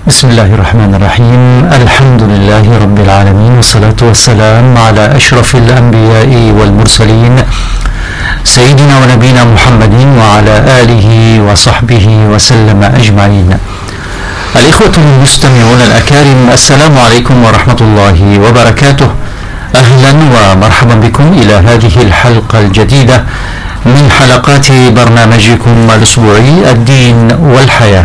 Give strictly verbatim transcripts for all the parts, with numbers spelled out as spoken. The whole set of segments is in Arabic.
بسم الله الرحمن الرحيم. الحمد لله رب العالمين، والصلاة والسلام على أشرف الأنبياء والمرسلين سيدنا ونبينا محمد وعلى آله وصحبه وسلم أجمعين. الإخوة المستمعون الأكارم، السلام عليكم ورحمة الله وبركاته. أهلا ومرحبا بكم إلى هذه الحلقة الجديدة من حلقات برنامجكم الأسبوعي الدين والحياة.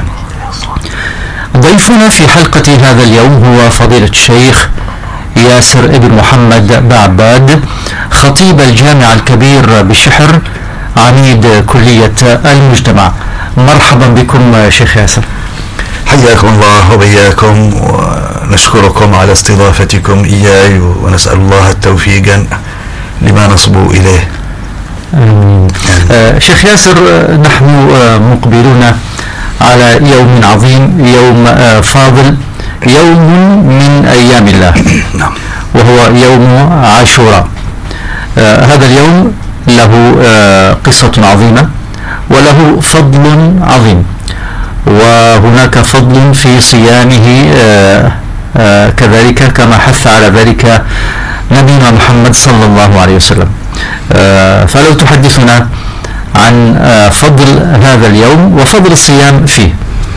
ضيفنا في حلقة هذا اليوم هو فضيلة الشيخ ياسر ابن محمد بعباد، خطيب الجامع الكبير بشحر، عميد كلية المجتمع. مرحبا بكم شيخ ياسر. حياكم الله وبياكم، ونشكركم على استضافتكم إياي، ونسأل الله التوفيق لما نصبو إليه. آمين. آه شيخ ياسر، نحن آه مقبلون على يوم عظيم، يوم آه فاضل، يوم من أيام الله، وهو يوم عاشوراء. آه هذا اليوم له آه قصة عظيمة وله فضل عظيم، وهناك فضل في صيامه آه آه كذلك كما حث على ذلك نبينا محمد صلى الله عليه وسلم. آه فلو تحدثنا عن آه فضل هذا اليوم وفضل الصيام فيه.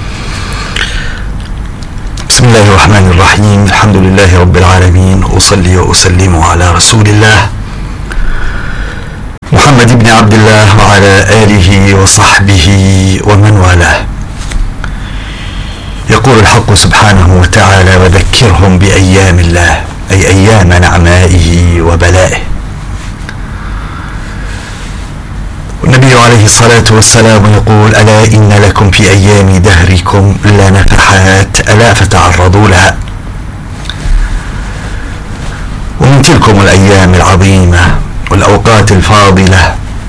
بسم الله الرحمن الرحيم. الحمد لله رب العالمين، أصلي وأسلم على رسول الله محمد بن عبد الله وعلى آله وصحبه ومن والاه. يقول الحق سبحانه وتعالى: وذكرهم بأيام الله، أي أيام نعمائه وبلائه. والنبي عليه الصلاة والسلام يقول: ألا إن لكم في أيام دهركم لنفحات، ألا فتعرضوا لها. ومن تلكم الأيام العظيمة والأوقات الفاضلة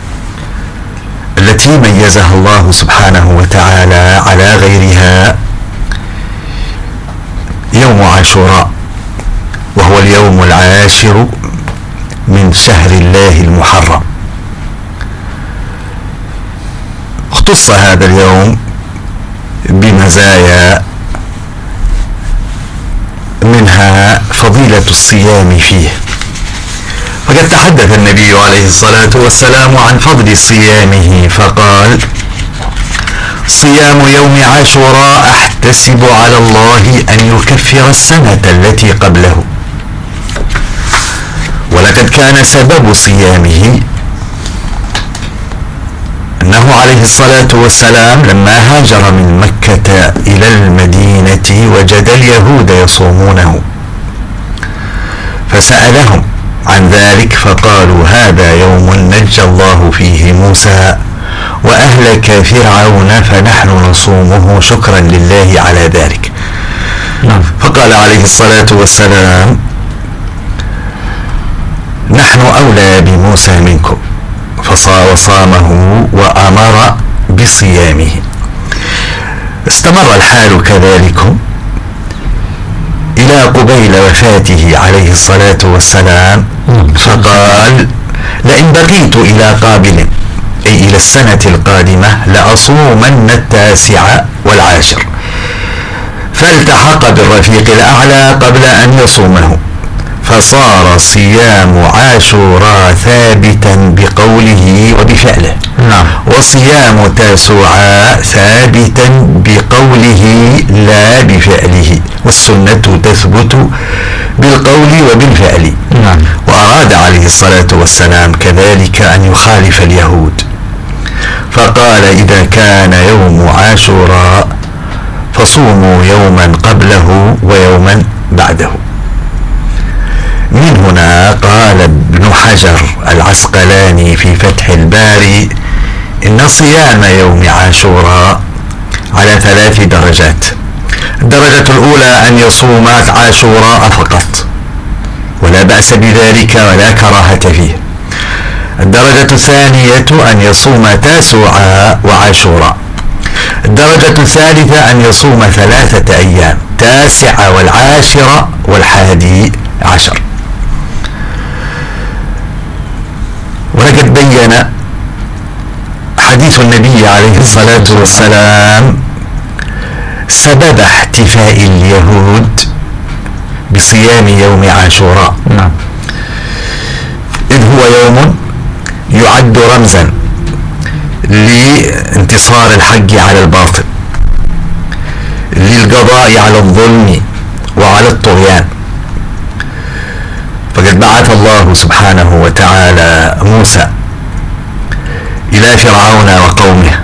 التي ميزها الله سبحانه وتعالى على غيرها يوم عاشوراء، وهو اليوم العاشر من شهر الله المحرم. اختص هذا اليوم بمزايا، منها فضيلة الصيام فيه. وقد تحدث النبي عليه الصلاة والسلام عن فضل صيامه فقال: صيام يوم عاشوراء أحتسب على الله أن يكفر السنة التي قبله. ولقد كان سبب صيامه أنه عليه الصلاة والسلام لما هاجر من مكة إلى المدينة وجد اليهود يصومونه، فسألهم عن ذلك فقالوا: هذا يوم نجى الله فيه موسى وأهلك فرعون، فنحن نصومه شكرا لله على ذلك. فقال عليه الصلاة والسلام: نحن أولى بموسى منكم، وصامه وأمر بصيامه. استمر الحال كذلك إلى قبيل وفاته عليه الصلاة والسلام، فقال: لئن بقيت إلى قابل، أي إلى السنة القادمة، لأصومن التاسع والعاشر. فالتحق بالرفيق الأعلى قبل أن يصومه، فصار صيام عاشوراء ثابتا بقوله وبفعله، نعم. وصيام تاسوعاء ثابتا بقوله لا بفعله، والسنة تثبت بالقول وبالفعل، نعم. وأراد عليه الصلاة والسلام كذلك أن يخالف اليهود، فقال: إذا كان يوم عاشوراء فصوموا يوما قبله ويوما بعده. من هنا قال ابن حجر العسقلاني في فتح الباري: إن صيام يوم عاشوراء على ثلاث درجات. الدرجة الأولى أن يصوم عاشوراء فقط، ولا بأس بذلك ولا كراهة فيه. الدرجة الثانية أن يصوم تاسوعاء وعاشوراء. الدرجة الثالثة أن يصوم ثلاثة أيام، تاسع والعاشر والحادي عشر. ولقد بين حديث النبي عليه الصلاة والسلام سبب احتفاء اليهود بصيام يوم عاشوراء. نعم. إذ هو يوم يعد رمزا لانتصار الحق على الباطل، للقضاء على الظلم وعلى الطغيان. فقد بعث الله سبحانه وتعالى موسى إلى فرعون وقومه،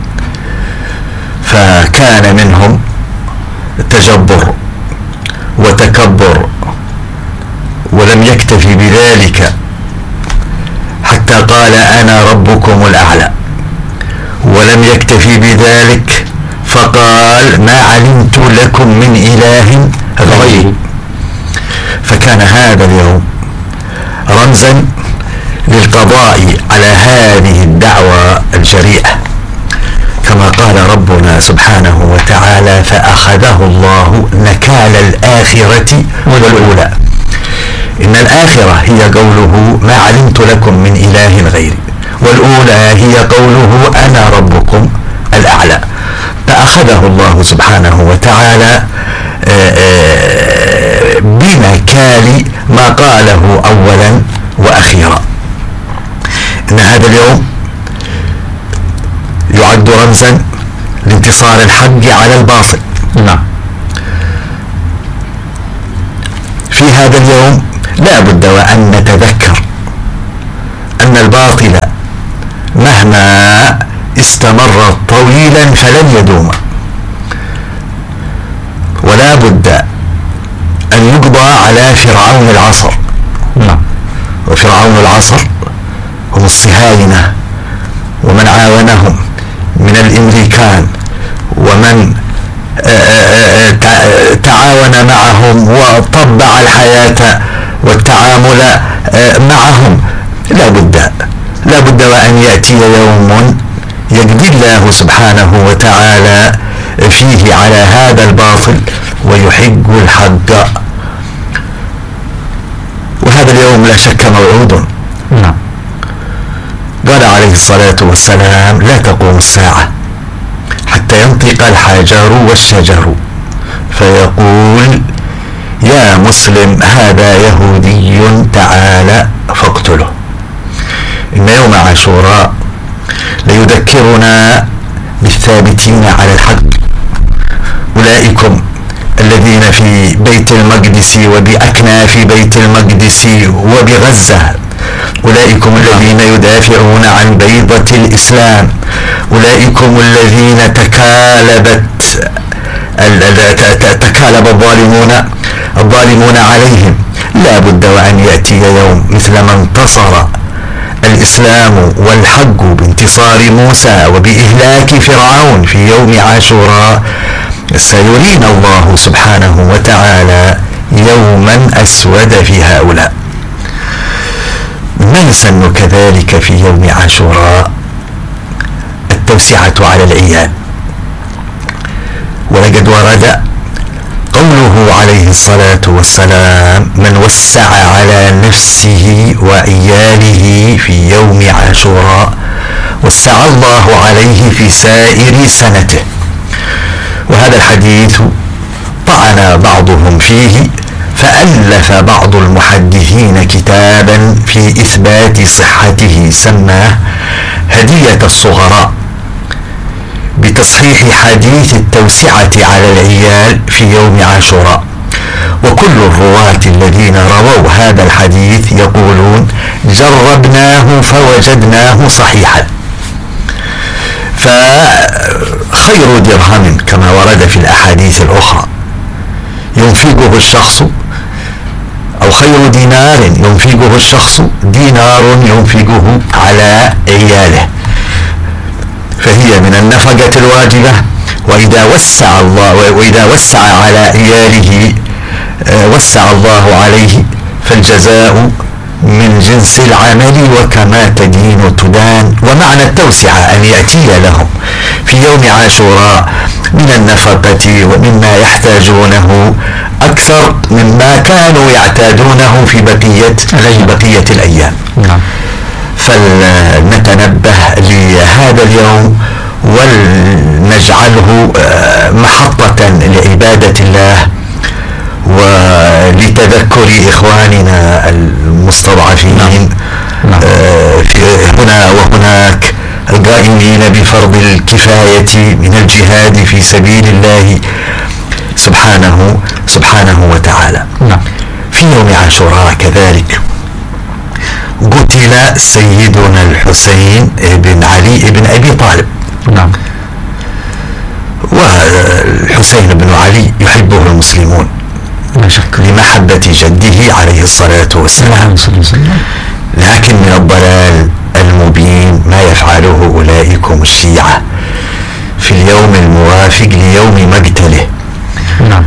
فكان منهم تجبر وتكبر، ولم يكتفي بذلك حتى قال أنا ربكم الأعلى، ولم يكتفي بذلك فقال ما علمت لكم من إله غيري. فكان هذا اليوم رمزا للقضاء على هذه الدعوة الجريئة، كما قال ربنا سبحانه وتعالى فأخذه الله نكال الآخرة والأولى. إن الآخرة هي قوله ما علمت لكم من إله غيري، والأولى هي قوله أنا ربكم الأعلى. فأخذه الله سبحانه وتعالى بنكال ما قاله أولا وأخيرا. إن هذا اليوم يعد رمزا لانتصار الحق على الباطل. نعم. في هذا اليوم لا بد وأن نتذكر أن الباطل مهما استمر طويلا فلن يدوم، ولا بد أن يقضى على فرعون العصر. نعم. وفرعون العصر هم الصهاينة ومن عاونهم من الامريكان ومن تعاون معهم وطبع الحياة والتعامل معهم. لا بد لا بد وأن يأتي يوم يقضي الله سبحانه وتعالى فيه على هذا الباطل ويحق الحق، وهذا اليوم لا شك موعود. نعم. قال عليه الصلاة والسلام لا تقوم الساعة حتى ينطق الحجر والشجر فيقول يا مسلم هذا يهودي تعالى فاقتله. إن يوم عاشوراء ليذكرنا بالثابتين على الحق، أولئكم الذين في بيت المقدس وبأكناف بيت المقدس وبغزة، أولئكم الذين يدافعون عن بيضة الإسلام، أولئكم الذين تكالبت تكالب الظالمون الظالمون عليهم. لا بد وأن يأتي يوم مثل ما انتصر الإسلام والحق بانتصار موسى وبإهلاك فرعون في يوم عاشوراء، سيرينا الله سبحانه وتعالى يوما أسود في هؤلاء. ما يسن كذلك في يوم عاشوراء التوسعة على العيال، ولقد ورد قوله عليه الصلاة والسلام من وسع على نفسه وعياله في يوم عاشوراء وسع الله عليه في سائر سنته. وهذا الحديث طعن بعضهم فيه، فألف بعض المحدثين كتابا في إثبات صحته سماه هدية الصغراء بتصحيح حديث التوسعة على العيال في يوم عاشوراء. وكل الرواة الذين رووا هذا الحديث يقولون جربناه فوجدناه صحيحا. فخير درهم كما ورد في الأحاديث الأخرى ينفقه الشخص، أو خير دينار ينفقه الشخص دينار ينفقه على عياله، فهي من النفقة الواجبة. وإذا وسع الله وإذا وسع على عياله وسع الله عليه، فالجزاء من جنس العمل وكما تدين تدان. ومعنى التوسعة أن يأتي لهم في يوم عاشوراء من النفقة ومما يحتاجونه أكثر مما كانوا يعتادونه في بقية بقية الأيام. نعم. فلنتنبه لهذا اليوم ولنجعله محطة لعبادة الله ولتذكر إخواننا المستضعفين هنا وهناك القائمين بفرض الكفاية من الجهاد في سبيل الله سبحانه سبحانه وتعالى. في يوم عاشوراء كذلك قتل سيدنا الحسين بن علي بن أبي طالب. نعم. والحسين بن علي يحبه المسلمون لمحبة جده عليه الصلاة والسلام، لكن من الضلال المبين ما يفعله أولئكم الشيعة في اليوم الموافق ليوم مقتله. نعم.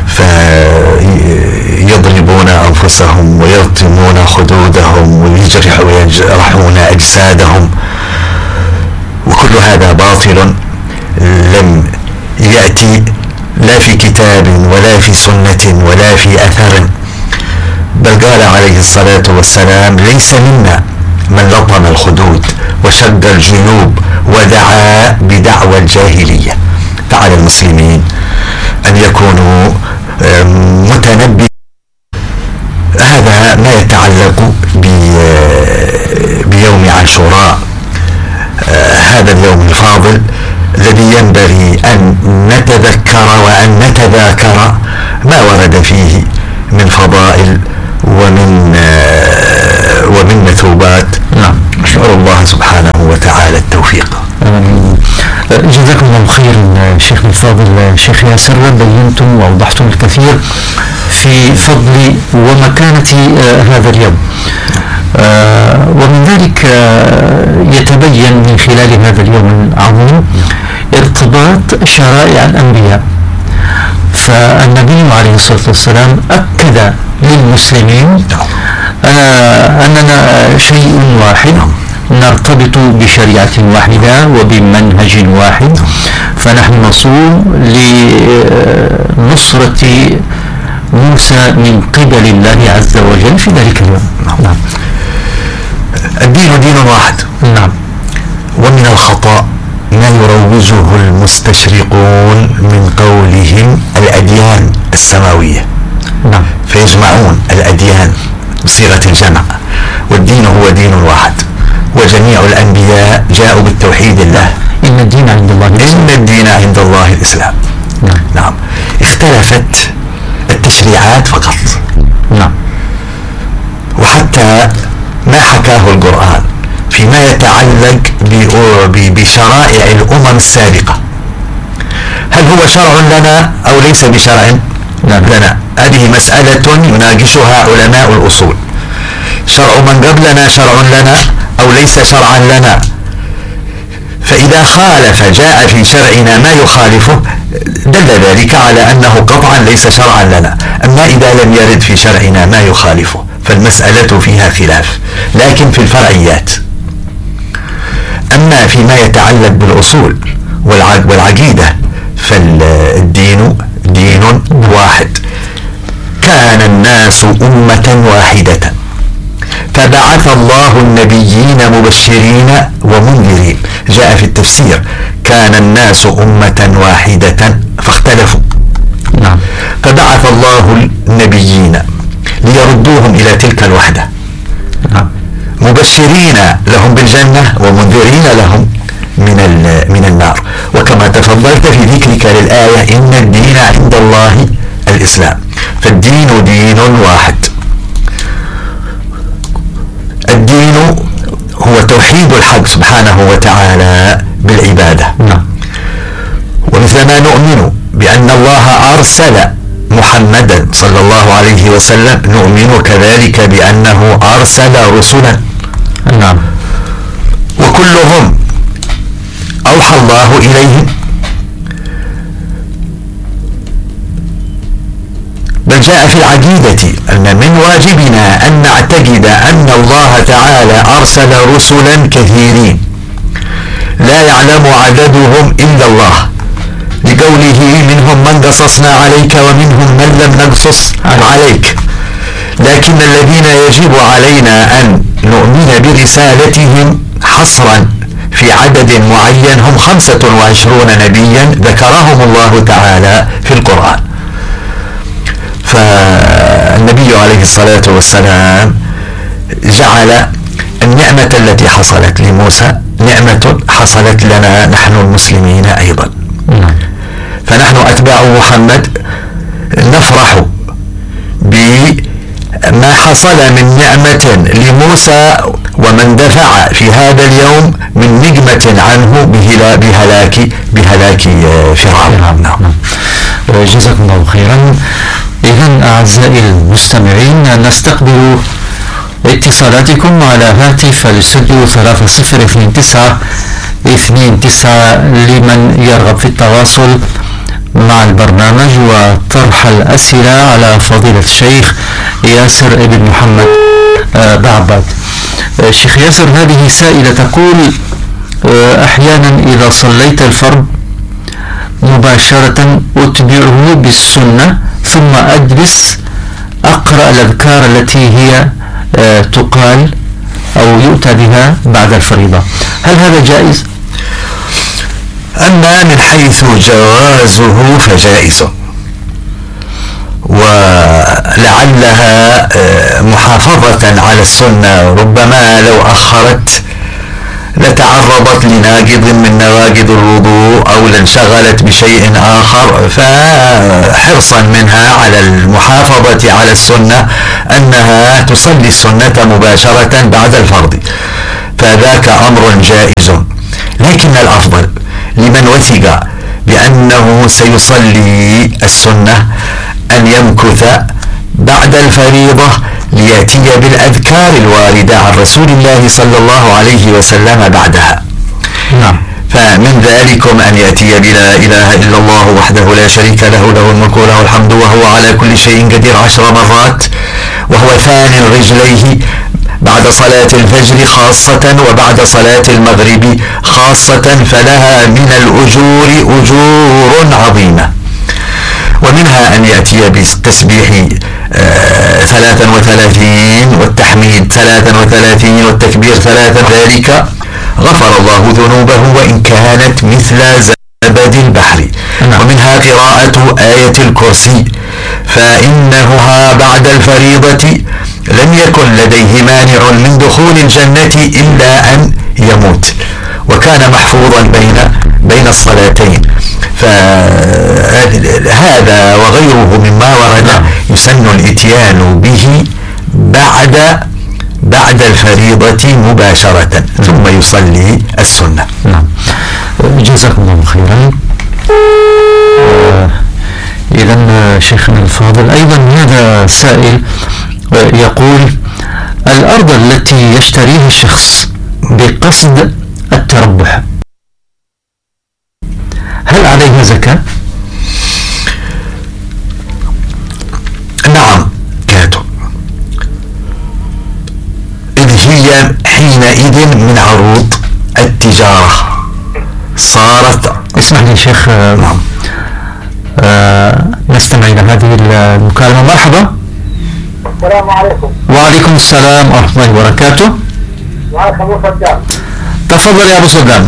فيضربون أنفسهم ويلطمون خدودهم ويجرحون أجسادهم، وكل هذا باطل لم يأتي لا في كتاب ولا في سنة ولا في أثر، بل قال عليه الصلاة والسلام: ليس منا من لطم الخدود وشد الجيوب ودعا بدعوى الجاهلية. فعلى المسلمين أن يكونوا متنبئين. هذا ما يتعلق بيوم عاشوراء، هذا اليوم الفاضل الذي ينبغي أن نتذكر وأن نتذاكر ما ورد فيه من فضائل ومن ومن مثوبات. نعم. نسأل الله سبحانه وتعالى التوفيق. جزاكم الله خيرا شيخنا الفاضل شيخ ياسر، بينتم وأوضحتم الكثير في فضل ومكانة هذا اليوم، ومن ذلك يتبين من خلال هذا اليوم العظيم ارتباط شرائع الأنبياء. فالنبي عليه الصلاة والسلام أكد للمسلمين أننا شيء واحد، نرتبط بشريعة واحدة وبمنهج واحد، فنحن نصوم لنصرة موسى من قبل الله عز وجل في ذلك اليوم. نعم. الدين دين واحد. نعم. ومن الخطأ ما يروجه المستشرقون من قولهم الأديان السماوية. نعم. فيجمعون الأديان بصيغة الجمع، والدين هو دين واحد، وجميع الأنبياء جاءوا بالتوحيد الله. إن الدين عند الله الإسلام. إن الدين عند الله الإسلام. نعم. نعم. اختلفت التشريعات فقط. نعم. وحتى ما حكاه القرآن فيما يتعلق بشرائع الأمم السابقة، هل هو شرع لنا أو ليس بشرع لنا؟ هذه مسألة يناقشها علماء الأصول. شرع من قبلنا شرع لنا أو ليس شرعا لنا؟ فإذا خالف جاء في شرعنا ما يخالفه دل ذلك على أنه قطعا ليس شرعا لنا. أما إذا لم يرد في شرعنا ما يخالفه فالمسألة فيها خلاف، لكن في الفرعيات. أما فيما يتعلق بالأصول والعقيدة فالدين دين واحد. كان الناس أمة واحدة فبعث الله النبيين مبشرين ومنذرين. جاء في التفسير: كان الناس أمة واحدة فاختلفوا. نعم. فبعث الله النبيين ليردوهم إلى تلك الوحدة. نعم. مبشرين لهم بالجنة ومنذرين لهم من من النار. وكما تفضلت في ذكرك للآية: إن الدين عند الله الإسلام. فالدين دين واحد. الدين هو توحيد الحق سبحانه وتعالى بالعبادة. نعم. ومثل ما نؤمن بأن الله أرسل محمدا صلى الله عليه وسلم، نؤمن كذلك بأنه أرسل رسلا. نعم. وكلهم أوحى الله إليهم، بل جاء في العقيدة أن من واجبنا أن نعتقد أن الله تعالى أرسل رسلا كثيرين لا يعلم عددهم إلا الله، لقوله: منهم من قصصنا عليك ومنهم من لم نقصص عليك. لكن الذين يجب علينا أن نؤمن برسالتهم حصرا في عدد معين هم خمسة وعشرون نبيا ذكرهم الله تعالى في القرآن. النبي عليه الصلاة والسلام جعل النعمة التي حصلت لموسى نعمة حصلت لنا نحن المسلمين أيضا. فنحن أتباع محمد نفرح بما حصل من نعمة لموسى ومن دفع في هذا اليوم من نقمة عنه بهلاك بهلاك فرعون. نعم. جزاكم الله خيرا. إذن أعزائي المستمعين نستقبل اتصالاتكم على هاتف الاستوديو ثلاثة صفر اثنين تسعة اثنين تسعة لمن يرغب في التواصل مع البرنامج وطرح الأسئلة على فضيلة الشيخ ياسر ابن محمد بعبد. الشيخ ياسر، هذه سائلة تقول: أحيانا إذا صليت الفرض مباشرة أتبعه بالسنة ثم أجلس أقرأ الأذكار التي هي تقال أو يؤتى بها بعد الفريضة، هل هذا جائز؟ أما من حيث جوازه فجائز، ولعلها محافظة على السنة، ربما لو أخرت لتعرضت لناقض من نواقض الوضوء أو لانشغلت بشيء آخر، فحرصا منها على المحافظة على السنة أنها تصلي السنة مباشرة بعد الفرض، فذاك أمر جائز. لكن الأفضل لمن وثق بأنه سيصلي السنة أن يمكث بعد الفريضة ليأتي بالأذكار الواردة عن رسول الله صلى الله عليه وسلم بعدها. نعم. فمن ذلكم أن يأتي بلا إله إلا الله وحده لا شريك له له الملك وله الحمد وهو على كل شيء قدير عشر مرات، وهو ثاني رجليه بعد صلاة الفجر خاصة وبعد صلاة المغرب خاصة، فلها من الأجور أجور عظيمة. ومنها أن يأتي بالتسبيح آه ثلاثا وثلاثين والتحميد ثلاثا وثلاثين والتكبير ثلاثا، ذلك غفر الله ذنوبه وإن كانت مثل زبد البحر. ومنها قراءة آية الكرسي، فإنها بعد الفريضة لم يكن لديه مانع من دخول الجنة إلا أن يموت، وكان محفوظا بين بين الصلاتين. فهذا وغيره مما ورد يسن الاتيان به بعد بعد الفريضة مباشرة ثم يصلي السنة. نعم. جزاكم الله خيرا. إذن شيخنا الفاضل، أيضا هذا سائل يقول: الأرض التي يشتريها الشخص بقصد التربح هل عليها زكاة؟ نعم كاتو، إذ هي حينئذ من عروض التجارة صارت. اسمح لي شيخ. نعم. آه نستمع إلى هذه المكالمة. مرحبا. السلام عليكم. وعليكم السلام ورحمة الله وبركاته. معك أبو صدام. تفضل يا أبو صدام.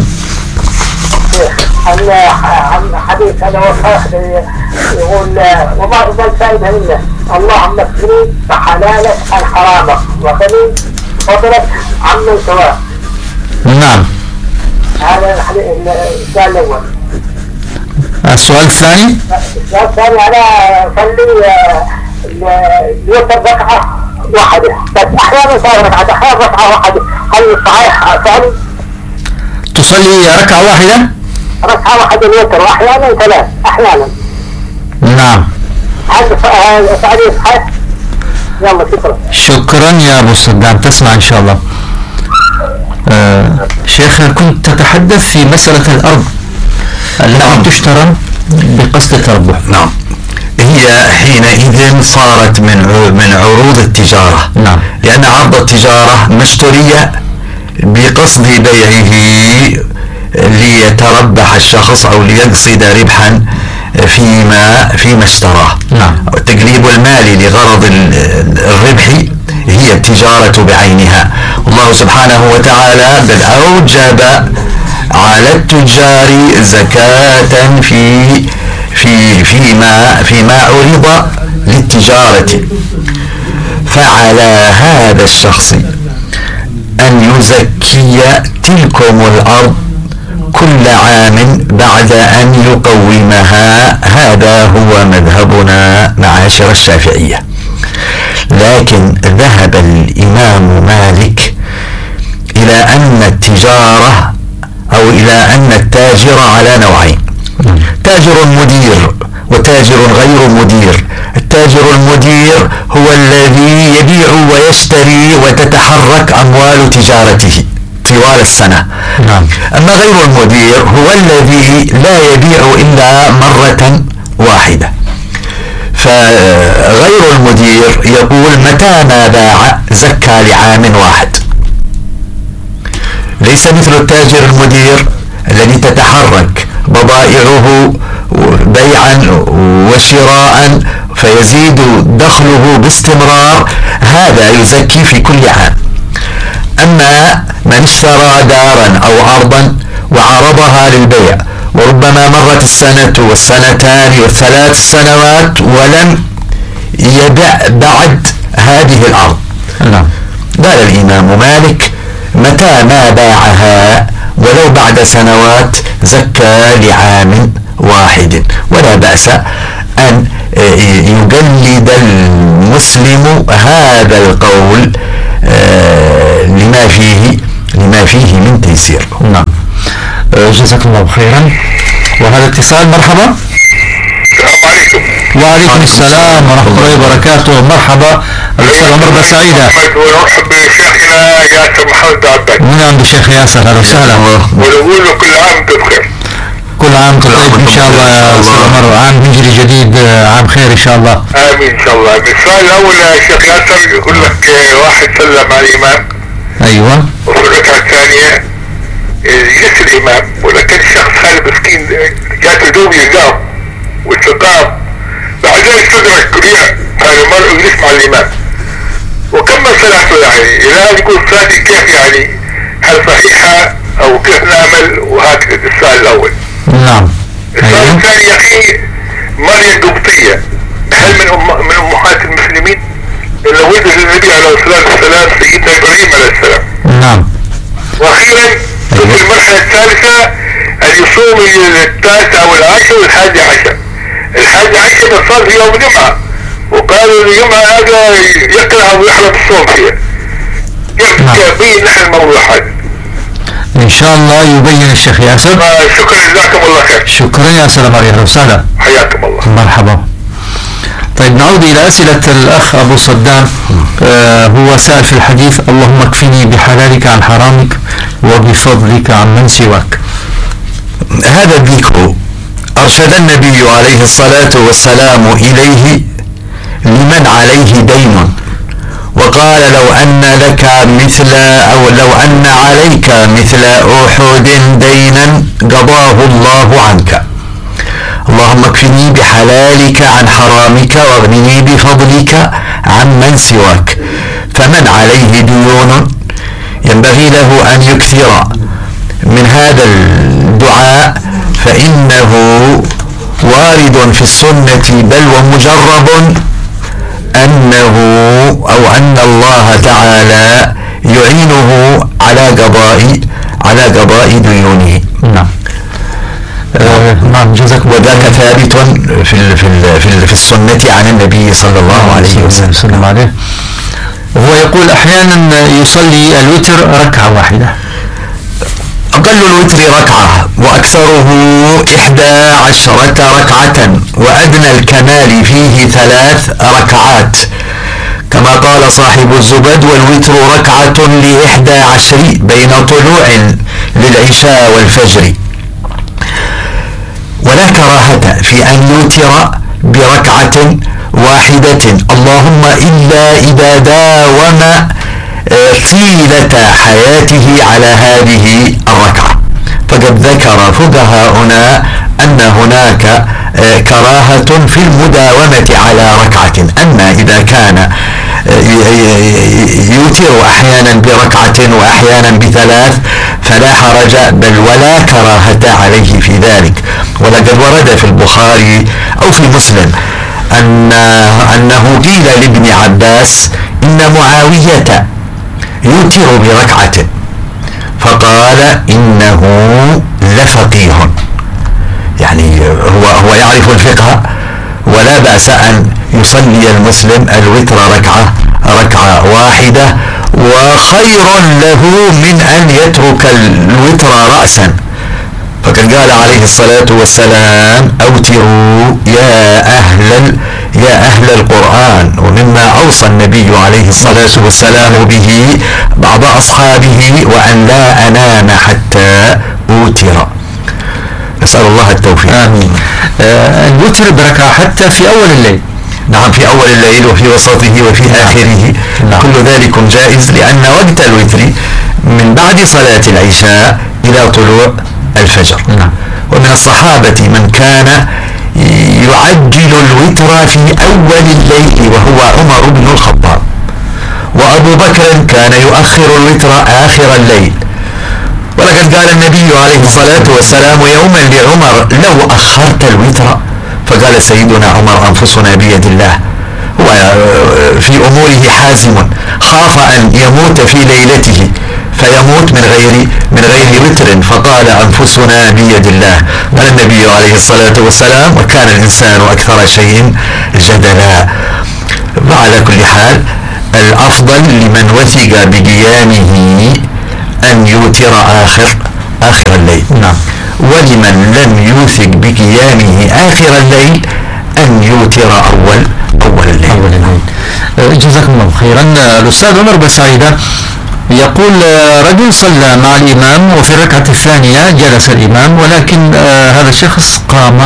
عن حديث هذا وصحيح يقول: وما أفضل فائدة منه، اللهم اكفني فحلالك عن حرامك وخلي فضلك عمن سواك. نعم. هذا السؤال الأول. السؤال الثاني؟ السؤال الثاني: أنا أصلي يوتر ركعة واحدة، بس أحيانا صار ركعة أحيانا ركعة واحدة، هل صحيح فعلي؟ تصلي ركعة واحدة؟ ركعة واحدة الوتر، وأحيانا ثلاث أحيانا. نعم. هذا فعلي صحيح؟ يلا شكرا. شكرا يا أبو صدام، تسمع إن شاء الله. آه شيخ، كنت تتحدث في مسألة الأرض التي نعم. تشترى بقصد التربح. نعم. هي حينئذ صارت من من عروض التجارة. نعم. لأن عرض التجارة مشترية بقصد بيعه ليتربح الشخص أو ليقصد ربحا فيما فيما اشتراه. نعم. تقليب المال لغرض الربح هي التجارة بعينها. الله سبحانه وتعالى بل أوجب على التجار زكاة في في فيما فيما عرض للتجارة. فعلى هذا الشخص أن يزكي تلكم الأرض كل عام بعد أن يقومها. هذا هو مذهبنا معاشر الشافعية. لكن ذهب الإمام مالك إلى أن التجارة أو إلى أن التاجر على نوعين: تاجر مدير وتاجر غير مدير. التاجر المدير هو الذي يبيع ويشتري وتتحرك أموال تجارته طوال السنة. نعم. أما غير المدير هو الذي لا يبيع إلا مرة واحدة. فغير المدير يقول متى ما باع زكى لعام واحد، ليس مثل التاجر المدير الذي تتحرك بضائعه بيعا وشراء فيزيد دخله باستمرار، هذا يزكي في كل عام. أما من اشترى دارا أو أرضا وعرضها للبيع وربما مرت السنة والسنتان والثلاث سنوات ولم يبع بعد هذه الأرض، نعم، قال الإمام مالك متى ما باعها ولو بعد سنوات زكى لعام واحد، ولا بأس أن يقلد المسلم هذا القول لما فيه لما فيه من تيسير. نعم. جزاك الله خيرا. وهذا اتصال. مرحبا. السلام عليكم. وعليكم السلام ورحمة الله وبركاته. مرحبا الأستاذ عمر بسعيدة. ونرحب بشيخنا ياسر محمد عباس. نعم بالشيخ ياسر، أهلا وسهلا. ونقول له كل عام بخير. كل عام طيب إن شاء الله يا أستاذ عمر، عام هجري جديد، عام خير إن شاء الله. آمين إن شاء الله. السؤال الأول يا شيخ ياسر يقول لك واحد سلم على الإمام. أيوة. وفي الركعة الثانية يجلس الإمام، ولكن الشخص هذا مسكين جاته دوم ينام واستقام، بعدين استدرك رياء هذا المرء يجلس مع الإمام وكمل صلاته. يعني الآن يقول ثاني كيف يعني، هل صحيحة أو كيف نعمل؟ وهكذا السؤال الأول. نعم. السؤال أيوة. الثاني يا أخي، مريم قبطية هل من أم من أمهات المسلمين؟ اللي ولد النبي عليه الصلاة والسلام سيدنا إبراهيم عليه السلام. نعم. وأخيرا في المرحلة الثالثة أن يصوم التاسع والعاشر والحادي عشر. الحادي عشر بصار في يوم الجمعة، وقالوا الجمعة هذا يكره ويحرم الصوم فيها. كيف يبين نحن الموضوع هذا؟ إن شاء الله يبين الشيخ ياسر. شكرا، جزاكم الله خير. شكرا يا سلام عليكم، أهلا وسهلا. حياكم الله. مرحبا. طيب نعود إلى أسئلة الأخ أبو صدام. آه هو سأل في الحديث: اللهم اكفني بحلالك عن حرامك وبفضلك عن من سواك. هذا الذكر أرشد النبي عليه الصلاة والسلام إليه لمن عليه دين، وقال: لو أن لك مثل أو لو أن عليك مثل أحد دينا قضاه الله عنك، اللهم اكفني بحلالك عن حرامك واغنني بفضلك عن من سواك. فمن عليه ديون ينبغي له أن يكثر من هذا الدعاء، فإنه وارد في السنة بل ومجرب أنه أو أن الله تعالى يعينه على قضاء على قضاء ديونه. نعم. نعم جزاكم. وذاك ثابت في ال في ال في, ال في السنة عن النبي صلى الله عليه وسلم عليه. هو يقول أحيانا يصلي الوتر ركعة واحدة. أقل الوتر ركعة وأكثره إحدى عشرة ركعة، وأدنى الكمال فيه ثلاث ركعات، كما قال صاحب الزبد: والوتر ركعة لإحدى عشر بين طلوع للعشاء والفجر. ولا كراهة في أن يوتر بركعة واحدة، اللهم إلا إذا داوم طيلة حياته على هذه الركعة، فقد ذكر فقهاؤنا أن هناك كراهة في المداومة على ركعة. أما إذا كان يوتر أحيانا بركعة وأحيانا بثلاث فلا حرج بل ولا كراهة عليه في ذلك. ولقد ورد في البخاري أو في مسلم أن أنه قيل لابن عباس: إن معاوية يوتر بركعة، فقال إنه لفقيه، يعني هو هو يعرف الفقه، ولا بأس أن يصلي المسلم الوتر ركعة ركعة واحدة، وخير له من أن يترك الوتر رأسا. فقد قال عليه الصلاة والسلام: أوتروا يا أهل يا أهل القرآن. ومما أوصى النبي عليه الصلاة والسلام به بعض أصحابه: وأن لا أنام حتى أوتر. نسأل الله التوفيق. آمين. آه الوتر بركعة حتى في أول الليل. نعم، في أول الليل وفي وسطه وفي آخره. نعم. كل ذلك جائز، لأن وقت الوتر من بعد صلاة العشاء إلى طلوع الفجر. نعم. ومن الصحابة من كان يعجل الوتر في أول الليل وهو عمر بن الخطاب، وأبو بكر كان يؤخر الوتر آخر الليل. ولقد قال النبي عليه الصلاة والسلام يوما لعمر: لو أخرت الوتر. فقال سيدنا عمر: أنفسنا بيد الله، هو في أموره حازم، خاف أن يموت في ليلته فيموت من غير من غير وتر، فقال: أنفسنا بيد الله. قال النبي عليه الصلاة والسلام: وكان الإنسان أكثر شيء جدلا. وعلى كل حال الأفضل لمن وثق بقيامه أن يوتر آخر آخر الليل. نعم. ولمن لم يوثق بقيامه آخر الليل أن يوتر أول أول الليل. أول الليل. جزاكم الله خيرا. الأستاذ عمر بسعيدة يقول: رجل صلى مع الإمام وفي الركعة الثانية جلس الإمام، ولكن آه هذا الشخص قام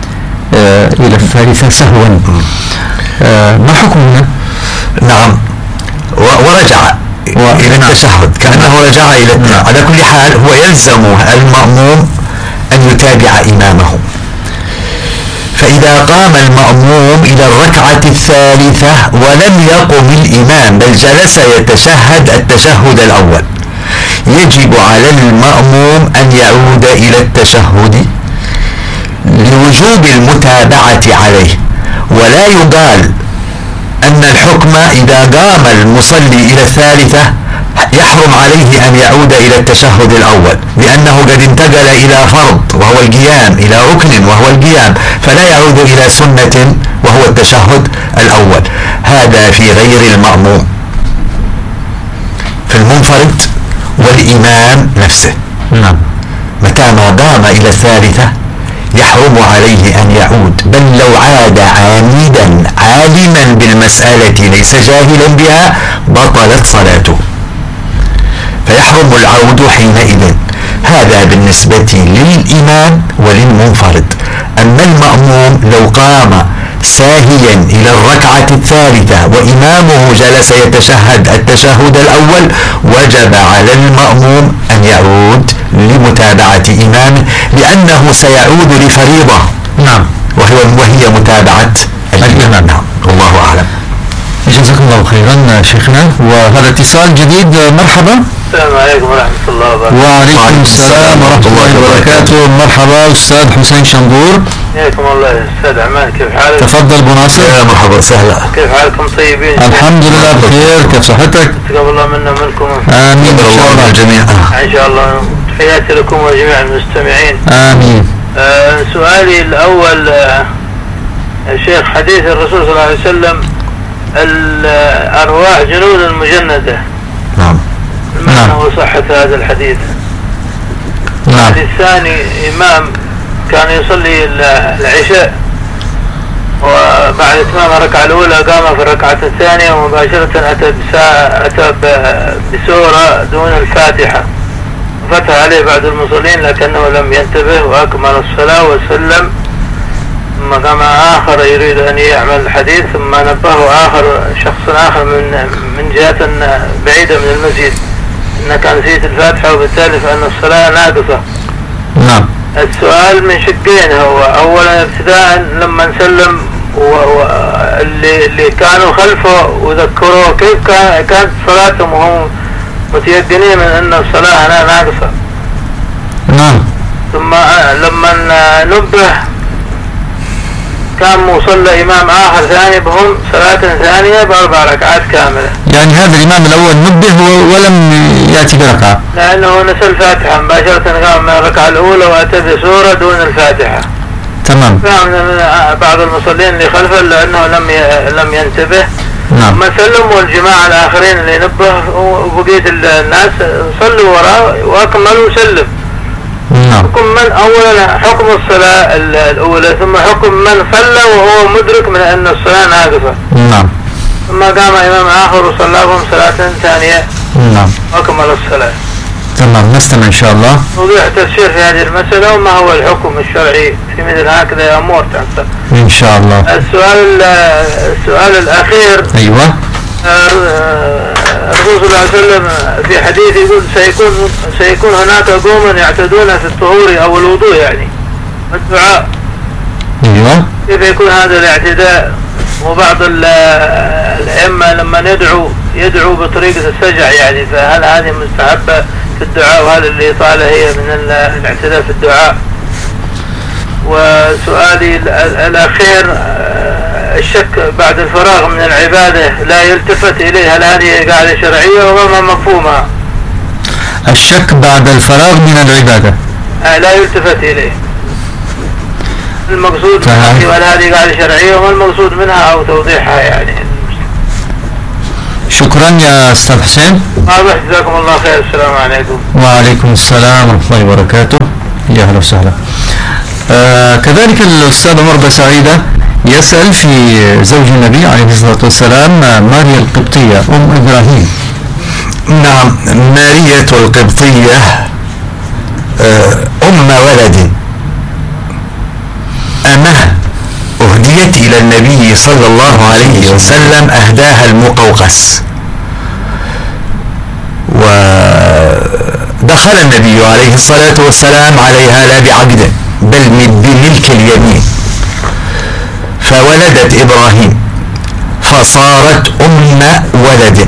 آه إلى الثالثة سهوا، آه ما حكمنا؟ نعم، ورجع إلى التشهد كأنه رجع إلى التشهد. على كل حال هو يلزم المأموم أن يتابع إمامه، فإذا قام المأموم إلى الركعة الثالثة ولم يقم الإمام بل جلس يتشهد التشهد الأول، يجب على المأموم أن يعود إلى التشهد لوجوب المتابعة عليه. ولا يقال أن الحكم إذا قام المصلي إلى الثالثة يحرم عليه أن يعود إلى التشهد الأول، لأنه قد انتقل إلى فرض وهو القيام، إلى ركن وهو القيام، فلا يعود إلى سنة وهو التشهد الأول. هذا في غير المأموم، في المنفرد والإمام نفسه. نعم. متى ما قام إلى الثالثة يحرم عليه أن يعود، بل لو عاد عامدا عالما بالمسألة ليس جاهلا بها بطلت صلاته، فيحرم العود حينئذ. هذا بالنسبة للإمام وللمنفرد. أما المأموم لو قام ساهيا إلى الركعة الثالثة وإمامه جلس يتشهد التشهد الأول، وجب على المأموم أن يعود لمتابعة إمامه، لأنه سيعود لفريضة. نعم. وهي وهي متابعة الإمام. نعم. والله أعلم. جزاكم الله خيرا شيخنا. وهذا اتصال جديد. مرحبا. السلام عليكم ورحمة الله وبركاته. وعليكم السلام ورحمة الله وبركاته. مرحبا أستاذ حسين شنبور. حياكم الله أستاذ عمان، كيف حالك؟ تفضل أبو ناصر. يا مرحبا وسهلا. كيف حالكم؟ طيبين؟ الحمد لله بخير. كيف صحتك؟ تقبل الله منا ومنكم. آمين إن شاء الله جميعا. إن شاء الله. تحياتي لكم وجميع المستمعين. آمين. آه سؤالي الأول، آه الشيخ، حديث الرسول صلى الله عليه وسلم: الأرواح جنود مجندة. نعم. ما هو صحة هذا الحديث؟ نعم. الحديث الثاني: إمام كان يصلي العشاء وبعد إتمام الركعة الأولى قام في الركعة الثانية ومباشرة أتى أتى بسورة دون الفاتحة، فتح عليه بعض المصلين لكنه لم ينتبه وأكمل الصلاة وسلم. ثم قام آخر يريد أن يعمل الحديث، ثم نبهه آخر شخص آخر من من جهة بعيدة من المسجد أنك نسيت الفاتحة وبالتالي فإن الصلاة ناقصة. نعم. السؤال من شقين. هو أولا ابتداء لما نسلم واللي اللي كانوا خلفه وذكروه كيف كان كانت صلاتهم وهم متيقنين من أن الصلاة هنا ناقصة. نعم. ثم لما نبه كان مصلى إمام آخر ثاني بهم صلاة ثانية بأربع ركعات كاملة. يعني هذا الإمام الأول نبه ولم يأتي بركعة؟ لأنه نسى الفاتحة مباشرة، قام من الركعة الأولى وأتى بسورة دون الفاتحة. تمام. فهم بعض المصلين اللي خلفه لأنه لم لم ينتبه. نعم. ما سلم والجماعة الآخرين اللي نبه وبقية الناس صلوا وراه وأكملوا وسلم. نعم. حكم من أولا حكم الصلاة الأولى، ثم حكم من صلى وهو مدرك من أن الصلاة ناقصة. نعم. ثم قام إمام آخر وصلى بهم صلاة ثانية. نعم. وأكمل الصلاة. تمام، نستمع إن شاء الله. وضع تفسير في هذه المسألة وما هو الحكم الشرعي في مثل هكذا أمور تحصل. إن شاء الله. السؤال السؤال الأخير. أيوة. الرسول صلى الله عليه وسلم في حديث يقول سيكون سيكون هناك قوم يعتدون في الطهور أو الوضوء يعني الدعاء. أيوة. كيف يكون هذا الاعتداء؟ وبعض الأئمة لما يدعو يدعو بطريقة السجع يعني، فهل هذه مستحبة في الدعاء؟ وهل الإطالة هي من الاعتداء في الدعاء؟ وسؤالي الأخير، الشك بعد الفراغ من العبادة لا يلتفت إليه، هل هذه قاعدة شرعية وما مفهومها؟ الشك بعد الفراغ من العبادة لا يلتفت إليه، المقصود وهل هذه قاعدة شرعية وما المقصود منها أو توضيحها يعني. شكرا يا أستاذ حسين. واضح، جزاكم الله خير. السلام عليكم. وعليكم السلام ورحمة الله وبركاته. يا أهلا وسهلا. آه كذلك الأستاذ عمر بسعيدة يسأل في زوج النبي عليه الصلاة والسلام ماريا القبطية أم إبراهيم. نعم، مارية القبطية أم ولد أمه أهديت إلى النبي صلى الله عليه وسلم، أهداها المقوقس، ودخل النبي عليه الصلاة والسلام عليها لا بعقد بل بملك اليمين، فولدت إبراهيم فصارت أم ولد،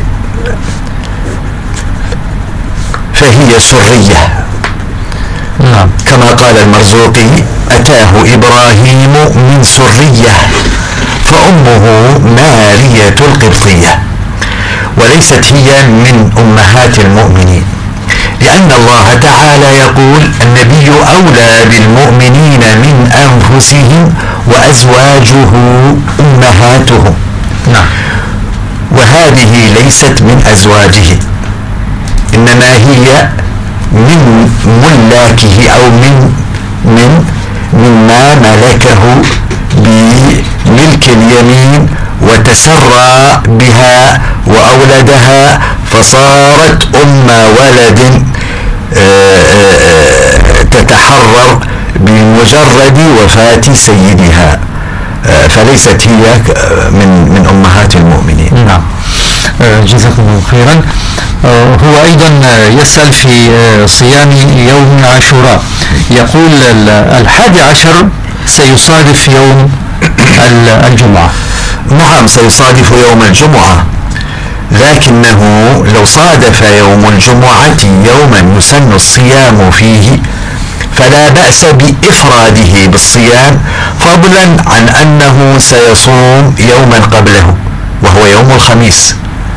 فهي سرية. نعم. كما قال المرزوقي: أتاه إبراهيم من سرية فأمه مارية القبطية، وليست هي من أمهات المؤمنين، لأن الله تعالى يقول: النبي أولى بالمؤمنين من أنفسهم وأزواجه أمهاتهم. نعم. وهذه ليست من أزواجه، إنما هي من ملاكه أو من من مما ملكه بملك اليمين، وتسرى بها وأولدها فصارت أم ولد تتحرر بمجرد وفاة سيدها، فليست هي من من أمهات المؤمنين. نعم. جزاكم الله خيرا. هو أيضا يسأل في صيام يوم عاشوراء، يقول الحادي عشر سيصادف يوم الجمعة. نعم، سيصادف يوم الجمعة، لكنه لو صادف يوم الجمعة يوما يسن الصيام فيه فلا بأس بإفراده بالصيام، فضلا عن أنه سيصوم يوما قبله وهو يوم الخميس،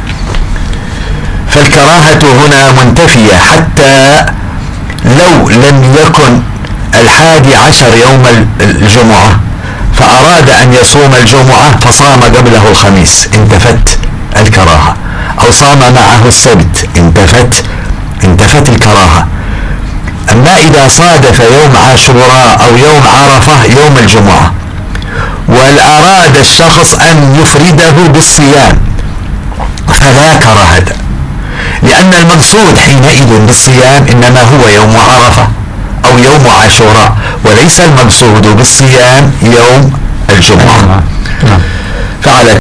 فالكراهة هنا منتفية، حتى لو لم يكن الحادي عشر يوم الجمعة فأراد أن يصوم الجمعة فصام قبله الخميس انتفت الكراهة، أو صام معه السبت انتفت انتفت الكراهة. أما إذا صادف يوم عاشوراء أو يوم عرفة يوم الجمعة وأراد الشخص أن يفرده بالصيام فلا كراهة، لأن المقصود حينئذ بالصيام إنما هو يوم عرفة أو يوم عاشوراء، وليس المقصود بالصيام يوم الجمعة. فعلى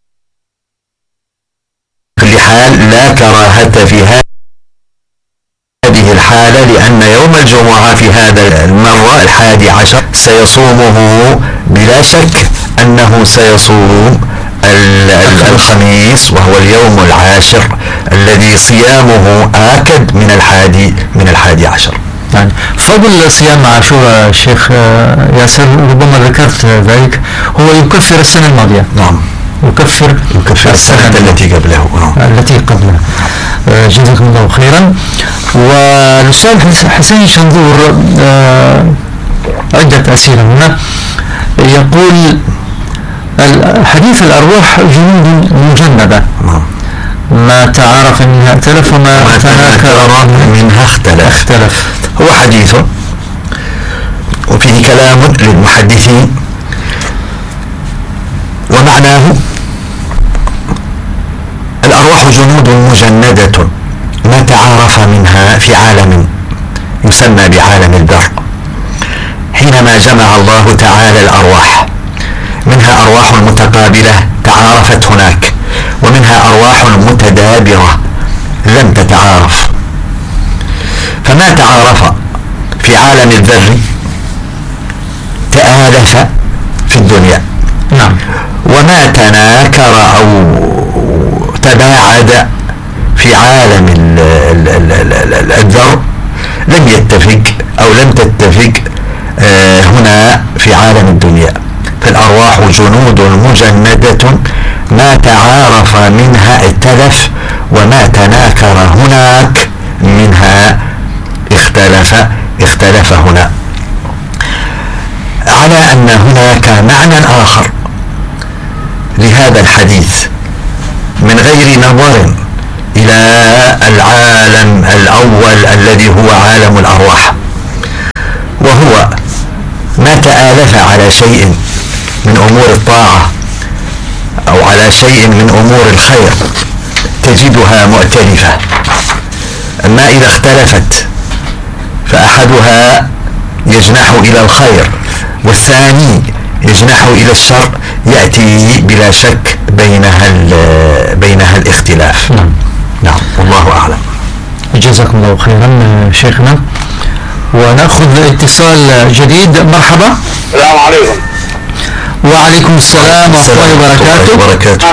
كل حال لا كراهة في هذه الحالة، لأن يوم الجمعة في هذا المرة الحادي عشر سيصومه بلا شك أنه سيصوم الخميس وهو اليوم العاشر الذي صيامه آكد من الحادي من الحادي عشر. يعني فضل صيام عاشوراء شيخ ياسر ربما ذكرت ذلك، هو يكفر السنة الماضية. نعم، يكفر يكفر السنة التي قبله. التي قبله. جزاكم الله خيرا. والأستاذ حسين شنظور عدة أسئلة هنا، يقول حديث الأرواح جنود مجندة، ما تعارف منها ائتلف وما تناكر منها اختلف. اختلف هو حديث وفيه كلام للمحدثين، ومعناه الأرواح جنود مجندة ما تعارف منها في عالم يسمى بعالم البر، حينما جمع الله تعالى الأرواح، منها أرواح متقابلة تعارفت هناك، ومنها أرواح متدابرة لم تتعارف. فما تعارف في عالم البر تآلف في الدنيا. نعم. وما تناكر أو تباعد في عالم الذر لم يتفق أو لم تتفق هنا في عالم الدنيا. فالأرواح جنود مجندة ما تعارف منها ائتلف، وما تناكر هناك منها اختلف اختلف هنا. على أن هناك معنى آخر لهذا الحديث من غير نظر إلى العالم الأول الذي هو عالم الأرواح، وهو ما تآلف على شيء من أمور الطاعة أو على شيء من أمور الخير تجدها مؤتلفة. أما إذا اختلفت فأحدها يجنح إلى الخير والثاني يجنح إلى الشر، يأتي بلا شك بينها بينها الاختلاف. نعم. نعم، والله أعلم. جزاكم الله خيرا شيخنا. ونأخذ اتصال جديد. مرحبا. السلام عليكم. وعليكم السلام ورحمة الله وبركاته. وبركاته.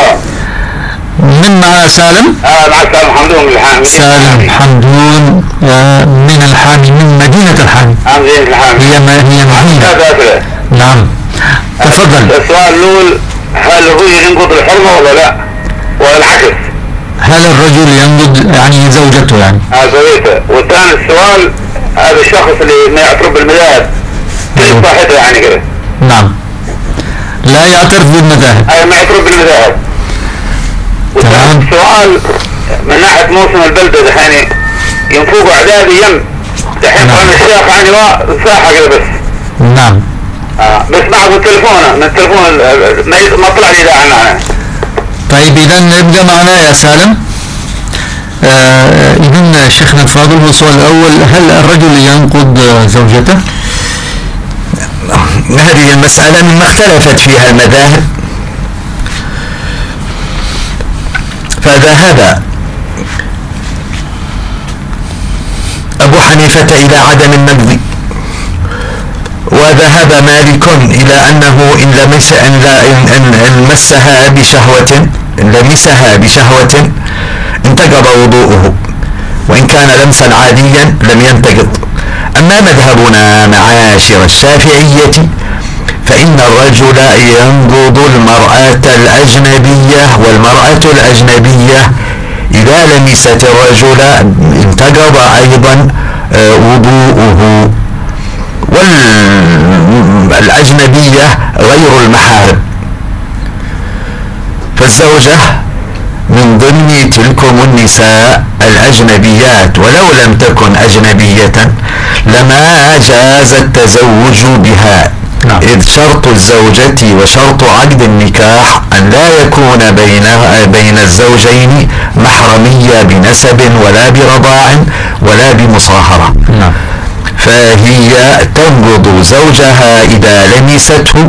من معنا؟ سالم. آه مع سالم حمدون من الحامي. سالم حمدون من الحامي، من مدينة الحامي. آه مدينة الحامي. هي ما هي مدينة. نعم. تفضل. السؤال الأول، هل الرجل ينقض الحرمة ولا لا؟ ولا العكس؟ هل الرجل ينقض يعني زوجته يعني؟ اه زوجته. والثاني السؤال، هذا الشخص اللي ما يعترف بالمذاهب كيف صحته يعني كده؟ نعم. لا يعترف بالمذاهب. اي ما يعترف بالمذاهب. تمام. السؤال من ناحية موسم البلدة دحين ينفوق اعداد يم دحين قلنا الشيخ يعني ما ساحة كده بس. نعم. آه بس بعض التلفون من التلفون ما ما طلع لي اذاعة معنا. طيب اذا نبقى معنا يا سالم. آه اذا شيخنا الفاضل، هو السؤال الاول، هل الرجل ينقض زوجته؟ هذه المسألة مما اختلفت فيها المذاهب، فذهب أبو حنيفة إلى عدم النقض، وذهب مالك إلى أنه إن لمس إن إن مسها بشهوة إن لمسها بشهوة انتقض وضوءه، وإن كان لمسا عاديا لم ينتقض. أما مذهبنا معاشر الشافعية فإن الرجل ينقض المرأة الأجنبية، والمرأة الأجنبية إذا لمست الرجل انتقض أيضا وضوءه، والأجنبية غير المحارم. فالزوجة من ضمن تلكم النساء الأجنبيات، ولو لم تكن أجنبية لما جاز التزوج بها. نعم. إذ شرط الزوجة وشرط عقد النكاح أن لا يكون بين بين الزوجين محرمية بنسب ولا برضاع ولا بمصاهرة. نعم. فهي تنقض زوجها إذا لمسته،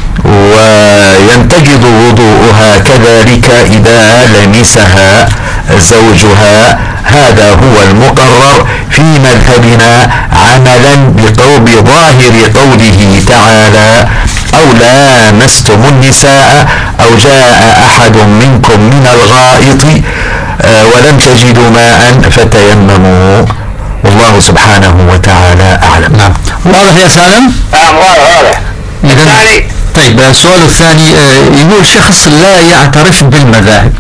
وينتقض وضوءها كذلك إذا لمسها زوجها. هذا هو المقرر في مذهبنا عملا بقول بظاهر قوله تعالى: أو لامستم النساء أو جاء أحد منكم من الغائط ولم تجدوا ماء فتيمموا والله سبحانه وتعالى أعلم. نعم. واضح يا سالم؟ نعم واضح واضح. الثاني. طيب السؤال الثاني يقول شخص لا يعترف بالمذاهب،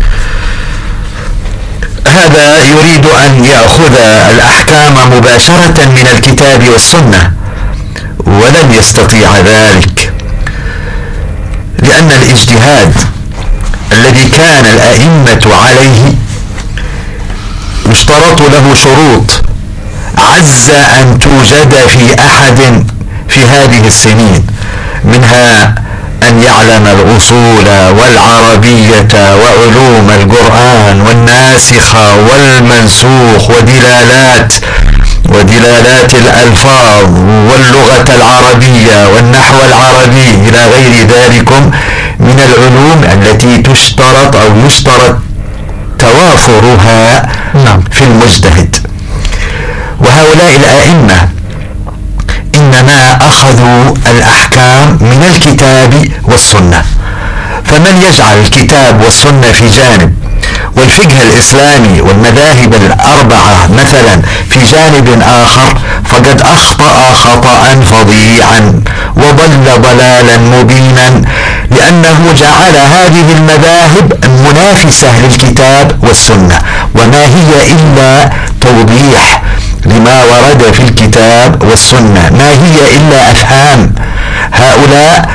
هذا يريد أن يأخذ الأحكام مباشرة من الكتاب والسنة، ولن يستطيع ذلك، لأن الاجتهاد الذي كان الأئمة عليه يشترط له شروط عز أن توجد في أحد في هذه السنين، منها أن يعلم الأصول والعربية وعلوم القرآن والناسخ والمنسوخ ودلالات ودلالات الألفاظ واللغة العربية والنحو العربي إلى غير ذلك من العلوم التي تشترط أو يشترط توافرها في المجتهد. وهؤلاء الأئمة إنما أخذوا الأحكام من الكتاب والسنة، فمن يجعل الكتاب والسنة في جانب والفقه الإسلامي والمذاهب الأربعة مثلا في جانب آخر فقد أخطأ خطأ فظيعا وضل ضلالا مبينا، لأنه جعل هذه المذاهب منافسة للكتاب والسنة، وما هي إلا توضيح لما ورد في الكتاب والسنة، ما هي إلا أفهام هؤلاء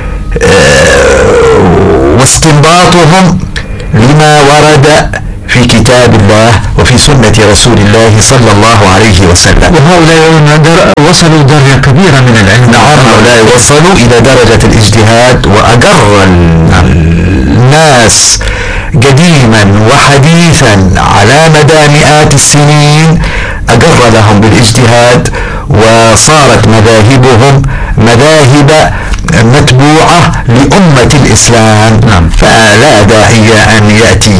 واستنباطهم لما ورد في كتاب الله وفي سنة رسول الله صلى الله عليه وسلم. وهؤلاء وصلوا درجة كبيرة من العلم. نعم، هؤلاء وصلوا إلى درجة الاجتهاد، وأقر الناس قديما وحديثا على مدى مئات السنين أقر لهم بالاجتهاد، وصارت مذاهبهم مذاهب متبوعة لأمة الإسلام. نعم. فلا داعي أن يأتي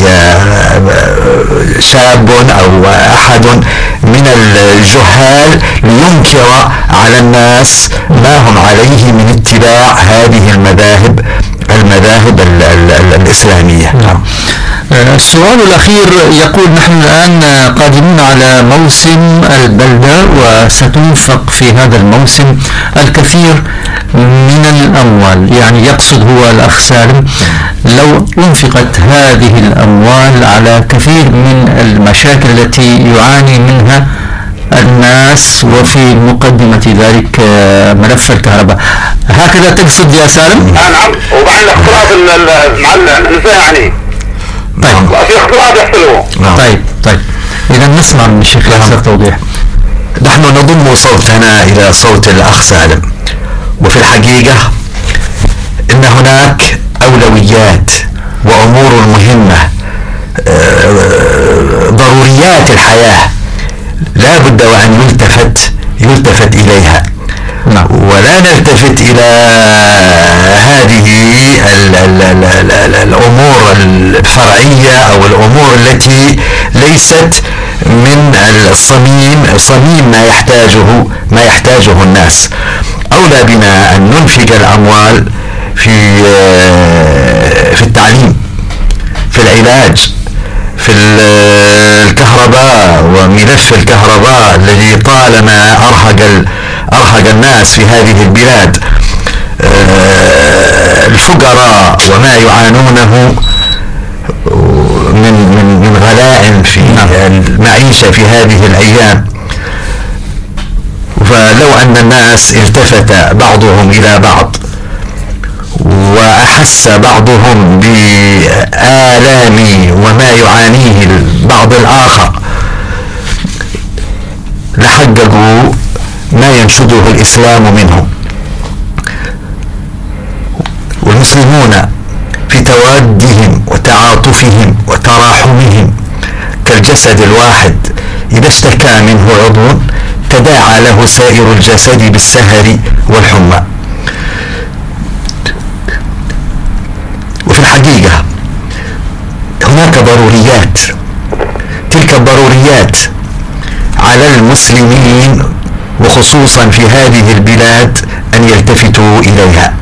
شاب أو أحد من الجهال لينكر على الناس ما هم عليه من اتباع هذه المذاهب المذاهب ال ال ال الإسلامية. نعم. السؤال الأخير يقول نحن الآن قادمون على موسم البلدة، وستنفق في هذا الموسم الكثير من الأموال، يعني يقصد هو الأخ سالم لو أنفقت هذه الأموال على كثير من المشاكل التي يعاني منها الناس، وفي مقدمة ذلك ملف الكهرباء، هكذا تقصد يا سالم؟ نعم، وبعد اختلاف مع النساء يعني. طيب. في اختلاف يحصلوا. طيب طيب إذا نسمع من الشيخ ياسر توضيح. نحن نضم صوتنا إلى صوت الأخ سالم، وفي الحقيقة إن هناك أولويات وأمور مهمة، ضروريات الحياة لا بد وأن يلتفت يلتفت إليها. نعم. ولا نلتفت إلى هذه ال ال ال ال ال الأمور الفرعية أو الأمور التي ليست من الصميم صميم ما يحتاجه ما يحتاجه الناس. أولى بنا أن ننفق الأموال في في التعليم، في العلاج، في الكهرباء وملف الكهرباء الذي طالما أرهق أرهق الناس في هذه البلاد، الفقراء وما يعانونه من من من غلاء في المعيشة في هذه الأيام. فلو أن الناس التفت بعضهم إلى بعض وأحس بعضهم بآلام وما يعانيه البعض الآخر لحققوا ما ينشده الإسلام منه. والمسلمون في توادهم وتعاطفهم وتراحمهم كالجسد الواحد، إذا اشتكى منه عضو تداعى له سائر الجسد بالسهر والحمى. وفي الحقيقة هناك ضروريات، تلك الضروريات على المسلمين وخصوصا في هذه البلاد أن يلتفتوا إليها.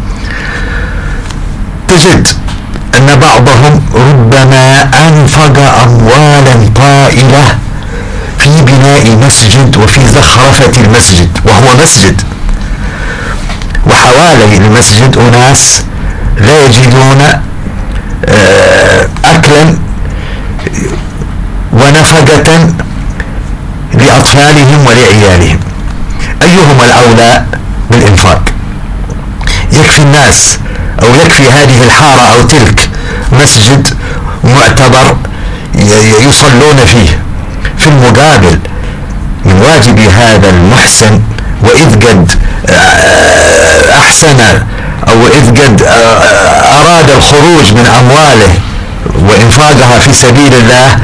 تجد أن بعضهم ربما أنفق أموالا طائلة في بناء مسجد وفي زخرفة المسجد، وهو مسجد، وحوالي المسجد أناس لا يجدون أكلا ونفقة لأطفالهم ولعيالهم. أيهما الأولى بالإنفاق؟ يكفي الناس أو يكفي هذه الحارة أو تلك مسجد معتبر يصلون فيه. في المقابل من واجب هذا المحسن، وإذ قد أحسن أو إذ قد أراد الخروج من أمواله وإنفاقها في سبيل الله،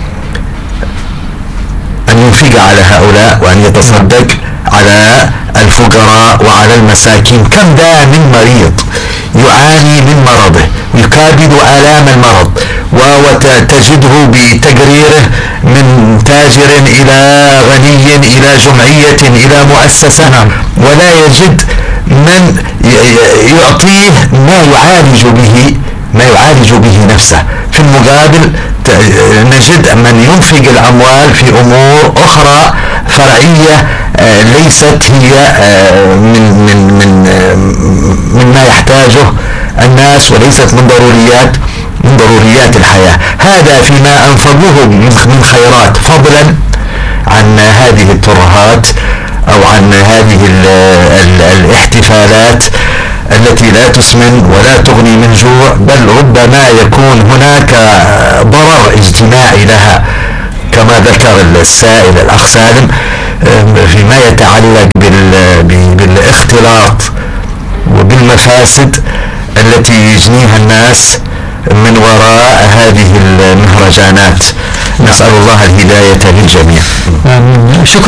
أن ينفق على هؤلاء وأن يتصدق على الفقراء وعلى المساكين. كم ذا من مريض يعاني من مرضه ويكابد آلام المرض، وتجده بتقريره من تاجر إلى غني إلى جمعية إلى مؤسسة، ولا يجد من يعطيه ما يعالج به ما يعالج به نفسه. في المقابل نجد من ينفق الأموال في أمور أخرى فرعية ليست هي من من من مما يحتاجه الناس، وليست من ضروريات من ضروريات الحياة. هذا فيما أنفقوه من خيرات، فضلا عن هذه الترهات أو عن هذه ال ال الاحتفالات التي لا تسمن ولا تغني من جوع، بل ربما يكون هناك ضرر اجتماعي لها، كما ذكر السائل الأخ سالم فيما يتعلق بالاختلاط وبالمفاسد التي يجنيها الناس من وراء هذه المهرجانات. نسأل الله الهداية للجميع. شكرا.